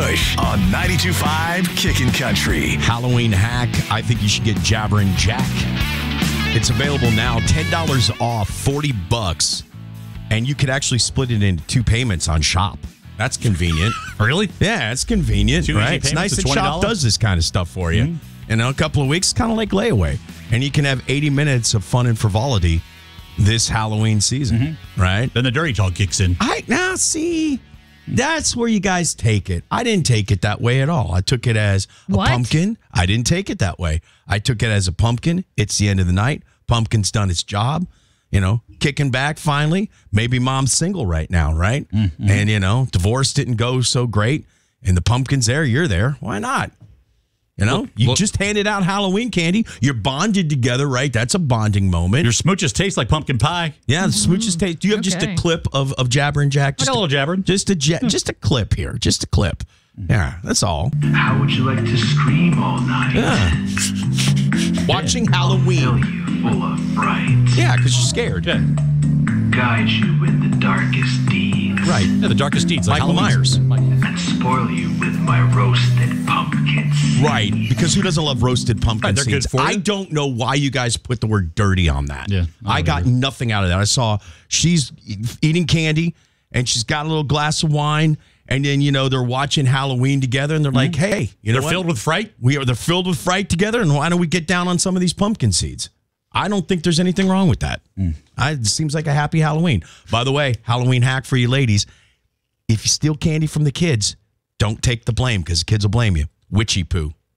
Bush on 92.5 Kickin' Country. Halloween hack. I think you should get Jabberin' Jack. It's available now. $10 off, $40. And you could actually split it into 2 payments on Shop. That's convenient. Really? Yeah, it's convenient, 2 right? easy It's nice payments that of Shop $20? does this kind of stuff for you. In a couple of weeks, kind of like layaway. And you can have 80 minutes of fun and frivolity this Halloween season, right? Then the dirty talk kicks in. See, that's where you guys take it. I didn't take it that way at all. I took it as a pumpkin. I didn't take it that way. I took it as a pumpkin. It's the end of the night. Pumpkin's done its job. You know, kicking back finally. Maybe mom's single right now, right? And, you know, divorce didn't go so great. And the pumpkin's there. You're there. Why not? You know, you just handed out Halloween candy. You're bonded together, right? That's a bonding moment. Your smooches taste like pumpkin pie. Yeah, the smooches taste. Do you have just a clip of Jabberin' Jack? Just I got a little Jabberin'. Just a clip here. Just a clip. Yeah, that's all. How would you like to scream all night? Yeah. Watching Fill Halloween. you full of fright. Yeah, because you're scared. Yeah. Guide you in the darkest deeds. Right. Yeah, the darkest deeds. Like Michael Halloween's. Myers. And spoil you with my roasted pumpkin seeds. Right, because who doesn't love roasted pumpkin Right, they're seeds? good for you. I don't know why you guys put the word dirty on that. Yeah, I got nothing out of that. I saw she's eating candy, and she's got a little glass of wine, and then, you know, they're watching Halloween together, and they're like, hey, you know They're what? filled with fright? They're filled with fright together, and why don't we get down on some of these pumpkin seeds? I don't think there's anything wrong with that. It seems like a happy Halloween. By the way, Halloween hack for you ladies. If you steal candy from the kids, don't take the blame because the kids will blame you. Witchy poo.